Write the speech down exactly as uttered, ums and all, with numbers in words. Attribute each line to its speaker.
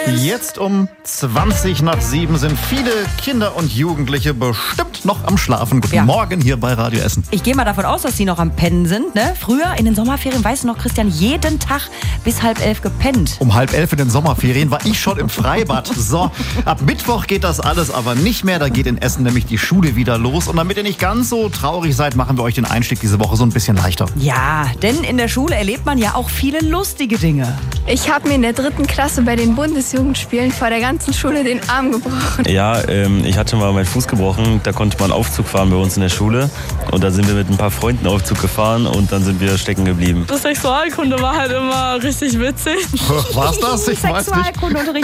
Speaker 1: Jetzt um zwanzig nach sieben sind viele Kinder und Jugendliche bestimmt noch am Schlafen. Guten
Speaker 2: Ja.
Speaker 1: Morgen hier bei Radio Essen.
Speaker 2: Ich gehe mal davon aus, dass sie noch am Pennen sind. Ne? Früher in den Sommerferien, weißt du noch, Christian, jeden Tag bis halb elf gepennt.
Speaker 1: Um halb elf in den Sommerferien war ich schon im Freibad. So, ab Mittwoch geht das alles aber nicht mehr. Da geht in Essen nämlich die Schule wieder los. Und damit ihr nicht ganz so traurig seid, machen wir euch den Einstieg diese Woche so ein bisschen leichter.
Speaker 2: Ja, denn in der Schule erlebt man ja auch viele lustige Dinge.
Speaker 3: Ich habe mir in der dritten Klasse bei den Bundesjugendspielen vor der ganzen Schule den Arm gebrochen.
Speaker 4: Ja, ähm, ich hatte mal meinen Fuß gebrochen, da konnte man Aufzug fahren bei uns in der Schule und da sind wir mit ein paar Freunden Aufzug gefahren und dann sind wir stecken geblieben.
Speaker 5: Das Sexualkunde war halt immer richtig witzig.
Speaker 1: War's das? Ich weiß nicht.
Speaker 2: Sexualkundeunterricht